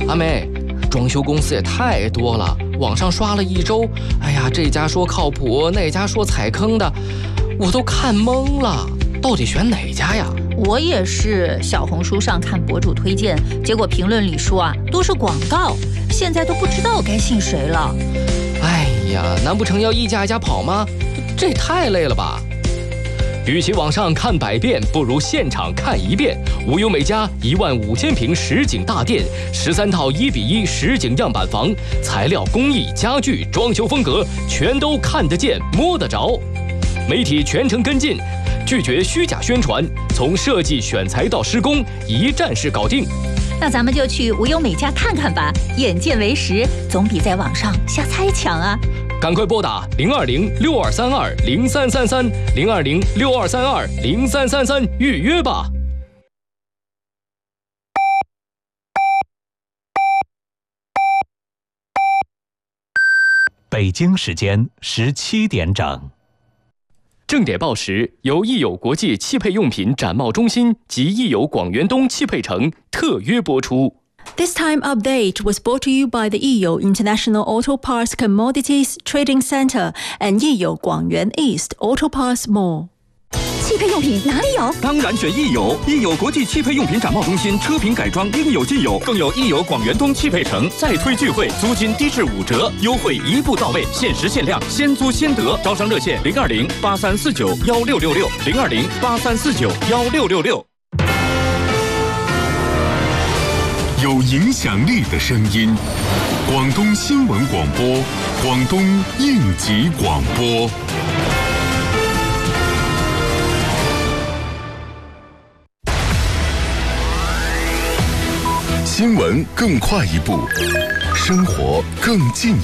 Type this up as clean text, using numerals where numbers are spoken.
阿梅，装修公司也太多了，网上刷了一周，哎呀，这家说靠谱，那家说踩坑的，我都看懵了，到底选哪家呀？ 我也是，小红书上看博主推荐，结果评论里说啊，都是广告，现在都不知道该信谁了。 哎呀，难不成要一家一家跑吗？这也太累了吧！与其网上看100遍，不如现场看1遍。无忧美家15000平实景大殿，13套1:1实景样板房，材料、工艺、家具、装修风格，全都看得见、摸得着。媒体全程跟进，拒绝虚假宣传，从设计选材到施工，一站式搞定。 那咱们就去无忧美家看看吧，眼见为实，总比在网上瞎猜强啊！ 赶快拨打020-6232-0333，020-6232-0333预约吧。 北京时间17点整。 正点报时由益友国际汽配用品展贸中心及益友广元东汽配城特约播出。 This time update was brought to you by the Yiyo International Auto Parts Commodities Trading Center and Yiyo Guangyuan East Auto Parts Mall。 汽配用品哪里有？ 当然选益友，益友国际汽配用品展贸中心，车品改装应有尽有，更有益友广元东汽配城再推聚会，租金低至5折，优惠一步到位，限时限量，先租先得。招商热线020-8349-1666，020-8349-1666。 有影响力的声音，广东新闻广播，广东应急广播。新闻更快一步，生活更近